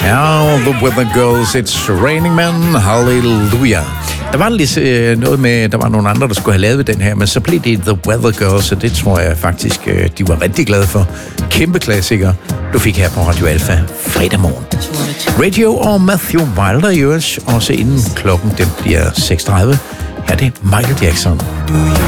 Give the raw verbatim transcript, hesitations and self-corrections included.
Ja, The Weather Girls, It's Raining Men, Hallelujah. Der var lidt øh, noget med, der var nogle andre, der skulle have lavet den her, men så blev det The Weather Girls, og det tror jeg faktisk, øh, de var rigtig glade for. Kæmpe klassiker, du fik her på Radio Alpha fredag morgen. Radio og Matthew Wilder i øvrigt, også inden klokken den bliver seks tredive. Her er det Michael Jackson.